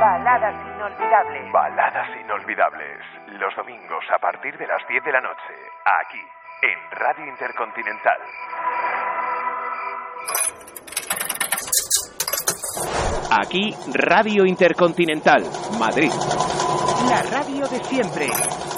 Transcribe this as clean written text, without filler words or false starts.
Baladas inolvidables. Baladas inolvidables. Los domingos a partir de las 10 de la noche. Aquí, en Radio Intercontinental. Aquí, Radio Intercontinental, Madrid. La radio de siempre.